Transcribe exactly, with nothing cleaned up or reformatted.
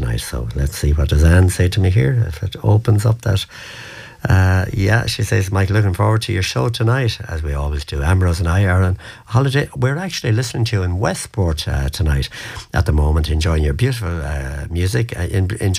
tonight. So let's see what does Anne say to me here, if it opens up that. Uh, yeah, she says, Mike, looking forward to your show tonight, as we always do. Ambrose and I are on holiday. We're actually listening to you in Westport uh, tonight at the moment, enjoying your beautiful uh, music, uh, in, enjoying